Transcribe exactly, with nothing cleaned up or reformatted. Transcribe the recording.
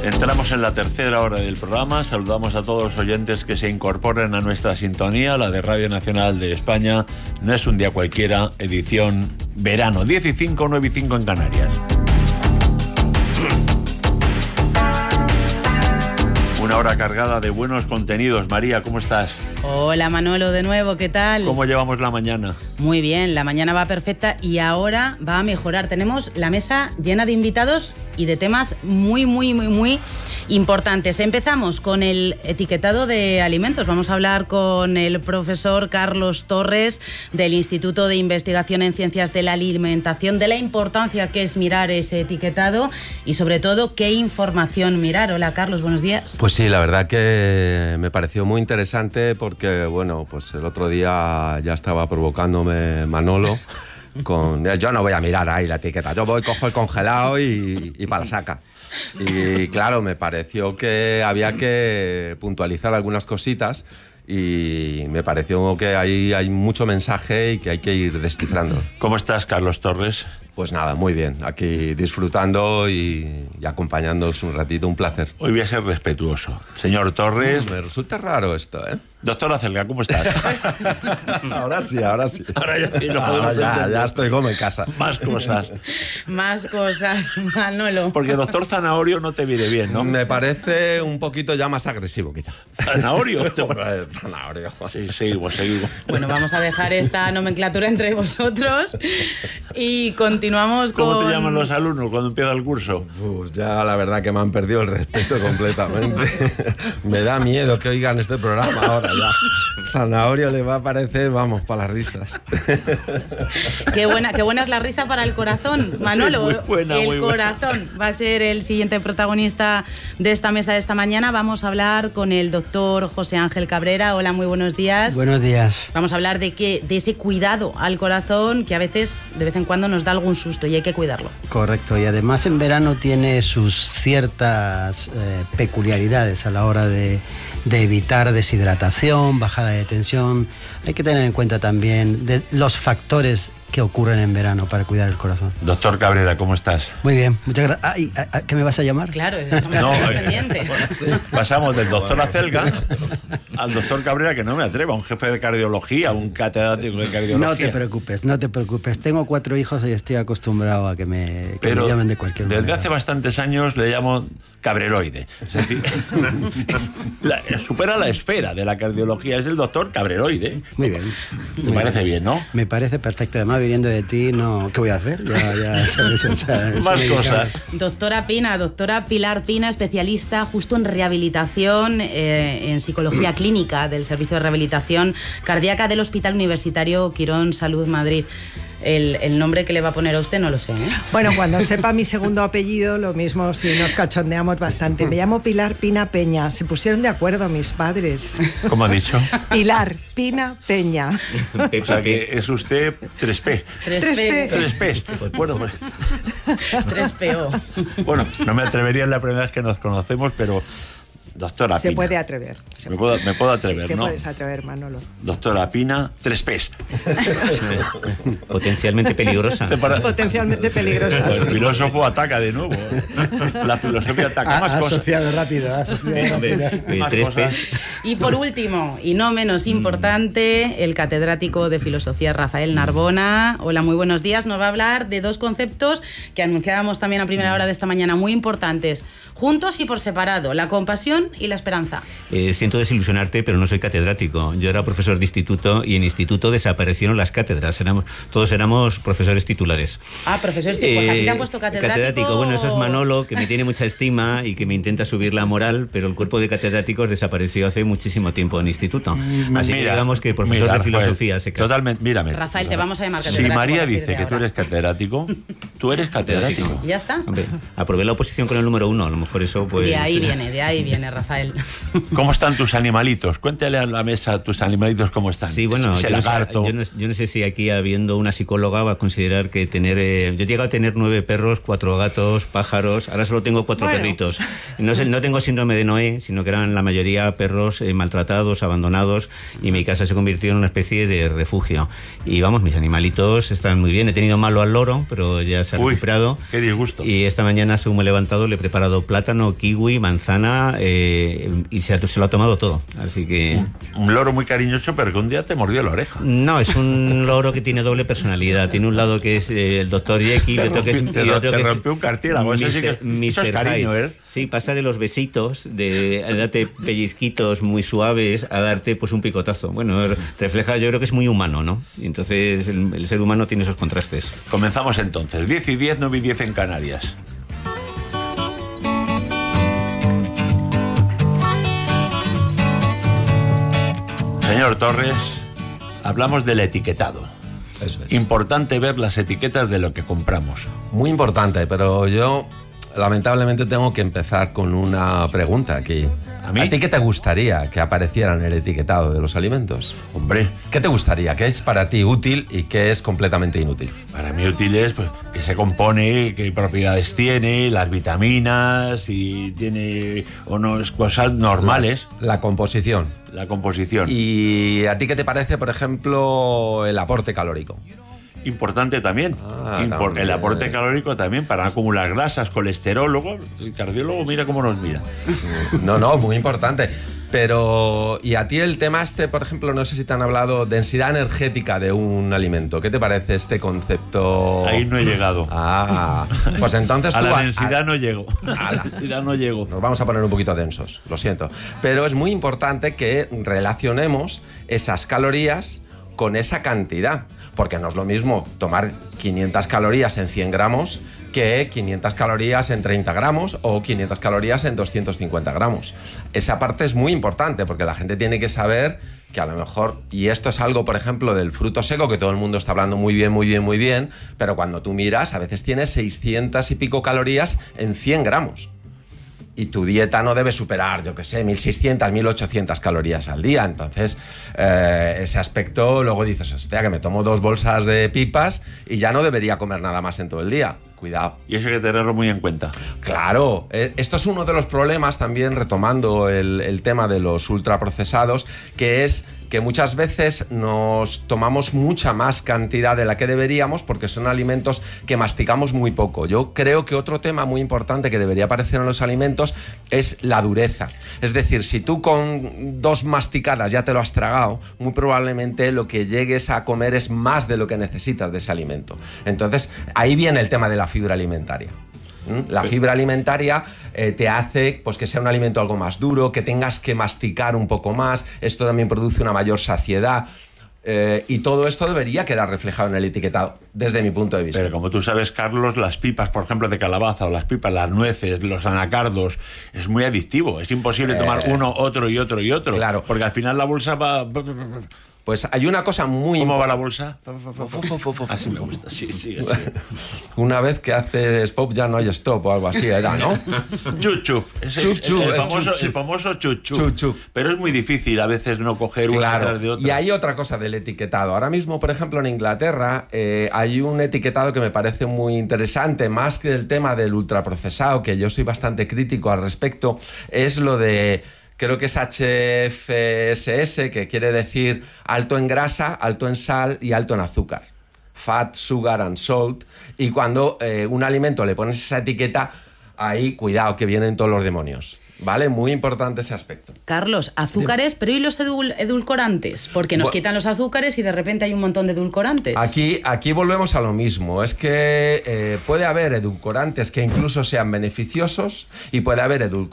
Entramos en la tercera hora del programa. Saludamos a todos los oyentes que se incorporen a nuestra sintonía, la de Radio Nacional de España. No es un día cualquiera, edición verano, diez y cinco, nueve y cinco en Canarias. Una hora cargada de buenos contenidos. María, ¿cómo estás? Hola Manolo, de nuevo, ¿qué tal? ¿Cómo llevamos la mañana? Muy bien, la mañana va perfecta y ahora va a mejorar. Tenemos la mesa llena de invitados y de temas muy, muy, muy, muy importantes. Empezamos con el etiquetado de alimentos. Vamos a hablar con el profesor Carlos Torres del Instituto de Investigación en Ciencias de la Alimentación, de la importancia que es mirar ese etiquetado y sobre todo qué información mirar. Hola Carlos, buenos días. Pues sí, la verdad que me pareció muy interesante porque, bueno, pues el otro día ya estaba provocándome Manolo con... Yo no voy a mirar ahí la etiqueta, yo voy, cojo el congelado y, y para la saca. Y claro, me pareció que había que puntualizar algunas cositas y me pareció que ahí hay mucho mensaje y que hay que ir descifrando. ¿Cómo estás, Carlos Torres? Pues nada, muy bien, aquí disfrutando y, y acompañándoos un ratito, un placer. Hoy voy a ser respetuoso. Señor Torres... Me resulta raro esto, ¿eh? Doctor Acelga, ¿cómo estás? Ahora sí, ahora sí. Ahora ya sí, lo ahora podemos ya, entender. ya estoy como en casa. Más cosas. Más cosas, Manolo. Porque doctor Zanahorio no te viene bien, ¿no? Me parece un poquito ya más agresivo, quizá. ¿Zanahorio? Hombre, Zanahorio. Sí, seguimos, seguimos. Bueno, vamos a dejar esta nomenclatura entre vosotros y continuamos con... ¿Cómo te llaman los alumnos cuando empieza el curso? Pues ya la verdad que me han perdido el respeto completamente. Me da miedo que oigan este programa ahora ya. Zanahorio le va a parecer, vamos, para las risas. Qué buena, qué buena es la risa para el corazón, Manolo. Sí, muy buena, el muy buena. corazón va a ser el siguiente protagonista de esta mesa de esta mañana. Vamos a hablar con el doctor José Ángel Cabrera. Hola, muy buenos días. Buenos días. Vamos a hablar de que de ese cuidado al corazón que a veces, de vez en cuando, nos da algún susto y hay que cuidarlo. Correcto, y además en verano tiene sus ciertas eh, peculiaridades a la hora de, de evitar deshidratación, bajada de tensión. Hay que tener en cuenta también de los factores que ocurren en verano para cuidar el corazón. Doctor Cabrera, ¿cómo estás? Muy bien, muchas gracias. Ay, ¿qué me vas a llamar? Claro, estamos No, pendientes. sí. Pasamos del doctor Acelga al doctor Cabrera, que no me atreva, un jefe de cardiología, un catedrático de cardiología. No te preocupes, no te preocupes. Tengo cuatro hijos y estoy acostumbrado a que me, que Pero me llamen de cualquier desde manera. hace bastantes años le llamo cabreroide. Es decir, la, supera la esfera de la cardiología, es el doctor cabreroide. Muy bien. Me Muy parece bien. bien, ¿no? Me parece perfecto. Además, viniendo de ti, no, ¿qué voy a hacer? Ya, ya, sabes, o sea, Más cosas. Doctora Pina, doctora Pilar Pina, especialista justo en rehabilitación, eh, en psicología clínica del Servicio de Rehabilitación Cardíaca del Hospital Universitario Quirón Salud Madrid. El, el nombre que le va a poner a usted no lo sé, ¿eh? Bueno, cuando sepa mi segundo apellido, lo mismo si nos cachondeamos bastante. Me llamo Pilar Pina Peña. Se pusieron de acuerdo mis padres. ¿Cómo ha dicho? Pilar Pina Peña. O sea que es usted tres P. tres tres P. P. tres P. Bueno, pues, tres P O. bueno, no me atrevería en la primera vez que nos conocemos, pero doctora Se Pina. puede atrever. Se Me puedo, me puedo atrever, sí, te ¿no? puedes atrever, Manolo. Doctora Pina, tres P's. Potencialmente peligrosa. ¿Te para- Potencialmente peligrosas. El filósofo ataca de nuevo. La filosofía ataca. Ha, Más ha cosas. asociado rápido, ha asociado rápido. De Más tres cosas. P's. Y por último, y no menos importante, el catedrático de Filosofía Rafael Narbona. Hola, muy buenos días. Nos va a hablar de dos conceptos que anunciábamos también a primera hora de esta mañana, muy importantes. Juntos y por separado, la compasión y la esperanza. Eh, siento desilusionarte, pero no soy catedrático. Yo era profesor de instituto y en instituto desaparecieron las cátedras. Éramos, todos éramos profesores titulares. Ah, profesor, pues aquí te han puesto catedrático. Catedrático, bueno, eso es Manolo, que me tiene mucha estima y que me intenta subir la moral, pero el cuerpo de catedráticos desapareció hace muchísimo tiempo en instituto. Así que digamos que profesor mira, de filosofía Rafael, se casa. Totalmente, mírame. Rafael, te vamos a llamar Si catedrático. María a partir dice de que tú ahora. eres catedrático, tú eres catedrático. ¿Y ya está? Hombre, aprobé la oposición con el número uno, a lo mejor eso pues... De ahí viene, de ahí viene, viene, Rafael. ¿Cómo están tus animalitos? Cuéntale a la mesa tus animalitos cómo están. Sí, bueno, ese yo no, sé, lagarto. yo, no, yo no sé si aquí habiendo una psicóloga va a considerar que tener... Eh, yo he llegado a tener nueve perros, cuatro gatos, pájaros, ahora solo tengo cuatro Bueno. perritos. No, sé, no tengo síndrome de Noé, sino que eran la mayoría perros eh, maltratados, abandonados, y mi casa se convirtió en una especie de refugio. Y vamos, mis animalitos están muy bien. He tenido malo al loro, pero ya se ha Uy, recuperado. qué disgusto. Y esta mañana, según me he levantado, le he preparado plátano, kiwi, manzana, eh, y se, ha, se lo ha tomado todo. Así que... Un loro muy cariñoso, pero que un día te mordió la oreja. No, es un loro que tiene doble personalidad. Tiene un lado que es eh, el doctor Jekyll, otro que es, Te, y otro te que es rompió un cartílago. Eso sí que eso es cariño, Hyde. ¿eh? Sí, pasa de los besitos, de a darte pellizquitos muy suaves, a darte pues un picotazo. Bueno, refleja, yo creo que es muy humano, ¿no? Y entonces el, el ser humano tiene esos contrastes. Comenzamos entonces. diez y diez, nueve y diez en Canarias. Señor Torres, hablamos del etiquetado. Eso es. Importante ver las etiquetas de lo que compramos. Muy importante, pero yo lamentablemente tengo que empezar con una pregunta aquí. ¿A mí? ¿A ti qué te gustaría que apareciera en el etiquetado de los alimentos? Hombre, ¿Qué te gustaría? ¿Qué es para ti útil y qué es completamente inútil? para mí útil es pues, que se compone, qué propiedades tiene, las vitaminas, y tiene unas cosas normales, Las- La composición. la composición. ¿Y a ti qué te parece, por ejemplo, el aporte calórico? Importante también. Ah, Impor- también. El aporte calórico también para no acumular grasas, colesterol. Luego el cardiólogo mira cómo nos mira. No, no, muy importante. Pero, ¿y a ti el tema este, por ejemplo, no sé si te han hablado densidad energética de un alimento? ¿Qué te parece este concepto? Ahí no he llegado. Ah, pues entonces A tú... la a- densidad a- no llego. A la densidad no llego. Nos vamos a poner un poquito densos, lo siento. Pero es muy importante que relacionemos esas calorías con esa cantidad. Porque no es lo mismo tomar quinientas calorías en cien gramos que quinientas calorías en treinta gramos o quinientas calorías en doscientos cincuenta gramos. Esa parte es muy importante porque la gente tiene que saber que a lo mejor, y esto es algo, por ejemplo, del fruto seco, que todo el mundo está hablando muy bien, muy bien, muy bien, pero cuando tú miras, a veces tiene seiscientas y pico calorías en cien gramos. Y tu dieta no debe superar, yo qué sé, mil seiscientas, mil ochocientas calorías al día. Entonces, eh, ese aspecto, luego dices, hostia, que me tomo dos bolsas de pipas y ya no debería comer nada más en todo el día. Cuidado. Y eso hay que tenerlo muy en cuenta. Claro, eh, esto es uno de los problemas también, retomando el, el tema de los ultraprocesados, que es que muchas veces nos tomamos mucha más cantidad de la que deberíamos porque son alimentos que masticamos muy poco. Yo creo que otro tema muy importante que debería aparecer en los alimentos es la dureza. Es decir, si tú con dos masticadas ya te lo has tragado, muy probablemente lo que llegues a comer es más de lo que necesitas de ese alimento. Entonces, ahí viene el tema de la fibra alimentaria. ¿Mm? La fibra alimentaria eh, te hace pues, que sea un alimento algo más duro, que tengas que masticar un poco más. Esto también produce una mayor saciedad. Eh, y todo esto debería quedar reflejado en el etiquetado, desde mi punto de vista. Pero como tú sabes, Carlos, las pipas, por ejemplo, de calabaza, o las pipas, las nueces, los anacardos, es muy adictivo. Es imposible Eh, tomar uno, otro y otro y otro. claro. Porque al final la bolsa va... Pues hay una cosa muy ¿Cómo va la importante. bolsa? Así me gusta. Sí, sí, sí. Una vez que haces pop ya no hay stop o algo así, era, ¿no? Chuchu. Ese- Chuchu, el, el famoso, chuchu. el famoso chuchu. Chuchu. Pero es muy difícil a veces no coger una Claro, detrás de otra. y hay otra cosa del etiquetado. Ahora mismo, por ejemplo, en Inglaterra eh, hay un etiquetado que me parece muy interesante, más que el tema del ultraprocesado, que yo soy bastante crítico al respecto, es lo de... Creo que es H F S S, que quiere decir alto en grasa, alto en sal y alto en azúcar. Fat, sugar and salt. Y cuando eh, un alimento le pones esa etiqueta, ahí cuidado que vienen todos los demonios. ¿Vale? Muy importante ese aspecto. Carlos, azúcares, pero ¿y los edul- edulcorantes? Porque nos Bu- quitan los azúcares y de repente hay un montón de edulcorantes. Aquí, aquí volvemos a lo mismo. Es que eh, puede haber edulcorantes que incluso sean beneficiosos y puede haber edulcorantes